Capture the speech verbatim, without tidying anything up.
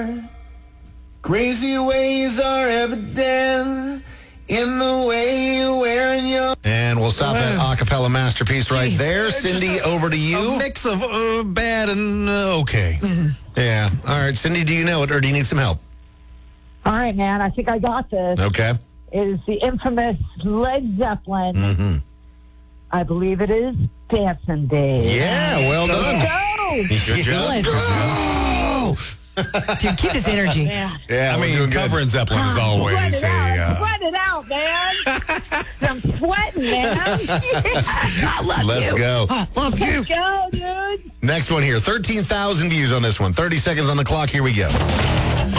heart. Crazy ways are evident in the way you're wearing your... And we'll stop that a cappella masterpiece right Jeez. there. Cindy, over to you. A mix of uh, bad and uh, okay. Yeah. All right. Cindy, do you know it or do you need some help? All right, man. I think I got this. Okay. It is the infamous Led Zeppelin. Mm-hmm. I believe it is Dancing Day. Yeah, well done. Go! Good job. Go! Dude, keep this energy. Yeah. Yeah, I we're mean, doing good. covering Zeppelin is Sweat always it a... out. Uh, Sweat it out, man. I'm sweating, man. I love Let's you. go. Oh, love you. Let's go, dude. Next one here. thirteen thousand views on this one. thirty seconds on the clock. Here we go.